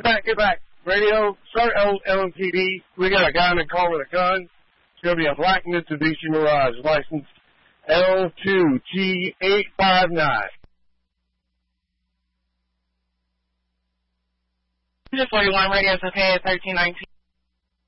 Get back. Radio, start LMTD. We got a guy in the car with a gun. It's going to be a black Mitsubishi Mirage, license L2T859. Just 41, radio's okay at 1319.